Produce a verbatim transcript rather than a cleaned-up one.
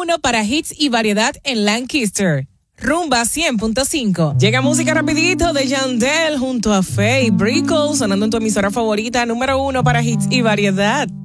uno para hits y variedad en Lancaster. Rumba cien punto cinco. Llega música rapidito de Yandel junto a Faye Brickle, sonando en tu emisora favorita, número uno para hits y variedad.